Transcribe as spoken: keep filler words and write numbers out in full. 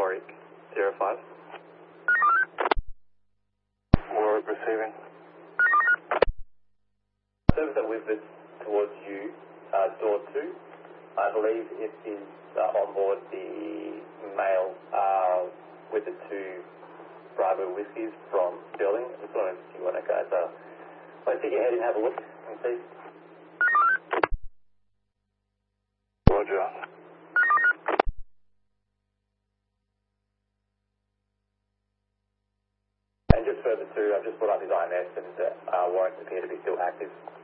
Warwick, zero five. Warwick receiving. Service at Whitbread towards you, uh, door two. I believe it is uh, on board the mail uh, with the two Bravo whiskies from Sterling. I just wanted to see what that guy's are. I'll stick your head in and have a look and see. Roger. And just further to, I've just put up his I M S and uh, warrants appear to be still active.